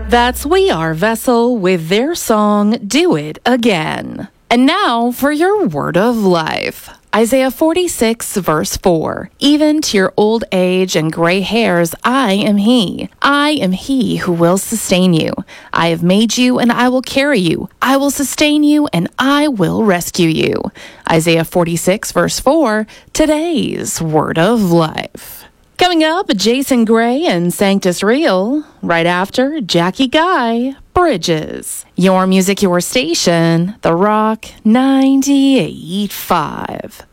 That's We Are Vessel with their song, Do It Again. And now for your word of life. Isaiah 46, verse 4. Even to your old age and gray hairs, I am He. I am He who will sustain you. I have made you, and I will carry you. I will sustain you, and I will rescue you. Isaiah 46, verse 4, today's word of life. Coming up, Jason Gray and Sanctus Real. Right after, Jackie Guy, Bridges. Your music, your station, The Rock 98.5.